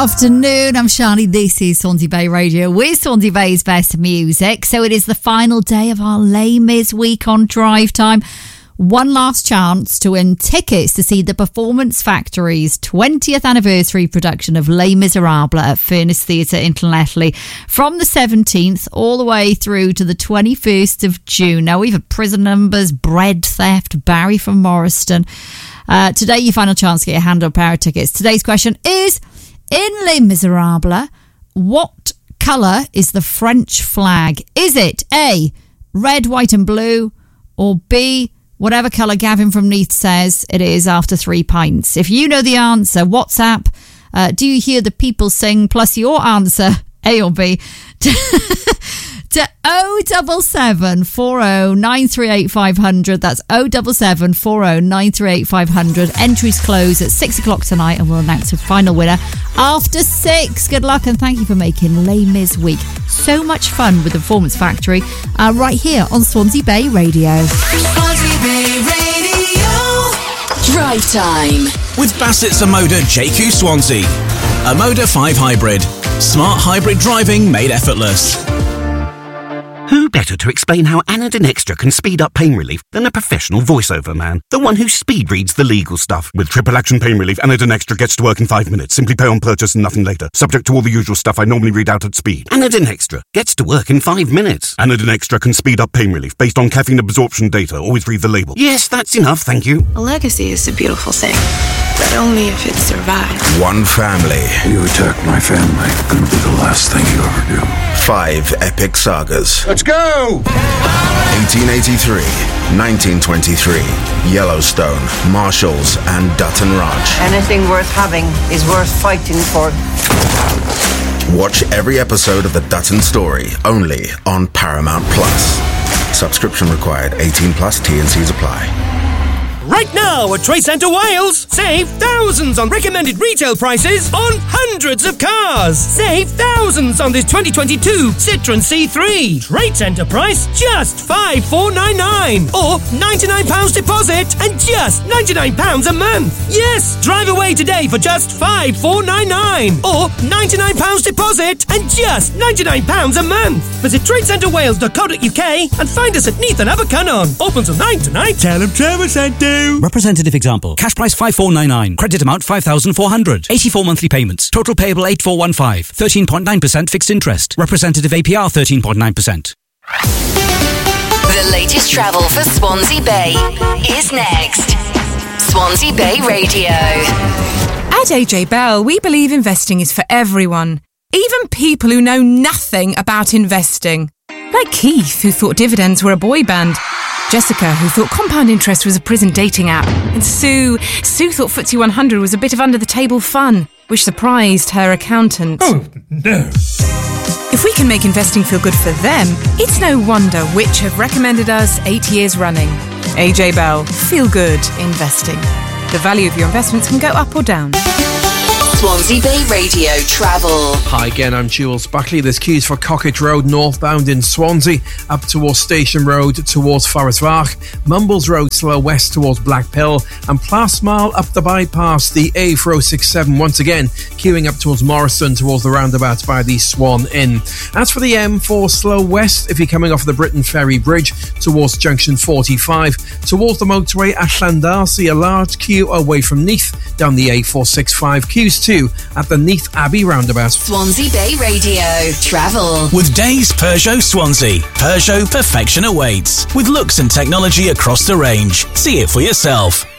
Afternoon, I'm Shani. This is Swansea Bay Radio with Swansea Bay's best music. So it is the final day of our Les Mis week on Drive Time. One last chance to win tickets to see the Performance Factory's 20th anniversary production of Les Miserables at Furnace Theatre in Llanelli from the 17th all the way through to the 21st of June. Now, we've had Prison Numbers, Bread Theft, Barry from Morriston. Today, your final chance to get your hand on a pair of tickets. Today's question is, in Les Miserables, what colour is the French flag? Is it A, red, white and blue, or B, whatever colour Gavin from Neath says it is after 3 pints? If you know the answer, WhatsApp, do you hear the people sing, plus your answer, A or B, to 077 40 938 500. That's 077 40 938 500. Entries close at 6 o'clock tonight and we'll announce a final winner after 6. Good luck and thank you for making Les Mis week so much fun with the Performance Factory right here on Swansea Bay Radio. Swansea Bay Radio. Drive Time with Bassett's Omoda JQ Swansea. Omoda 5 Hybrid. Smart hybrid driving made effortless. Who better to explain how Anadin Extra can speed up pain relief than a professional voiceover man? The one who speed reads the legal stuff. With triple action pain relief, Anadin Extra gets to work in 5 minutes. Simply pay on purchase and nothing later. Subject to all the usual stuff I normally read out at speed. Anadin Extra gets to work in 5 minutes. Anadin Extra can speed up pain relief based on caffeine absorption data. Always read the label. Yes, that's enough, thank you. A legacy is a beautiful thing, but only if it survives. One family. You attack my family, gonna be the last thing you ever do. 5 epic sagas. Let's go! 1883, 1923, Yellowstone, Marshalls, and Dutton Ranch. Anything worth having is worth fighting for. Watch every episode of The Dutton Story, only on Paramount Plus. Subscription required, 18 plus, T&Cs apply. Right now at Trade Centre Wales, save thousands on recommended retail prices on hundreds of cars. Save thousands on this 2022 Citroen C3. Trade Centre price just £5,499 or £99 deposit and just £99 a month. Yes, drive away today for just £5,499 or £99 deposit and just £99 a month. Visit tradecentrewales.co.uk and find us at Neath and Abercunnon. Open till 9 tonight. Tell them Trevor sent you. Representative example. Cash price 5,499. Credit amount 5,400. 84 monthly payments. Total payable 8,415. 13.9% fixed interest. Representative APR 13.9%. The latest travel for Swansea Bay is next. Swansea Bay Radio. At AJ Bell, we believe investing is for everyone, even people who know nothing about investing. Like Keith, who thought dividends were a boy band. Jessica, who thought compound interest was a prison dating app. And Sue thought FTSE 100 was a bit of under-the-table fun, which surprised her accountant. Oh, no. If we can make investing feel good for them, it's no wonder which have recommended us 8 years running. AJ Bell, feel good investing. The value of your investments can go up or down. Swansea Bay Radio Travel. Hi again, I'm Jules Buckley. There's queues for Cockage Road northbound in Swansea, up towards Station Road towards Forest Park, Mumbles Road slow west towards Blackpill, and Plasmile up the bypass, the A467 once again, queuing up towards Morriston towards the roundabout by the Swan Inn. As for the M4 slow west, if you're coming off the Britain Ferry Bridge towards Junction 45, towards the motorway at Llandarcy, a large queue away from Neath, down the A465, queues too at the Neath Abbey roundabout. Swansea Bay Radio Travel. With Days Peugeot Swansea. Peugeot perfection awaits. With looks and technology across the range. See it for yourself.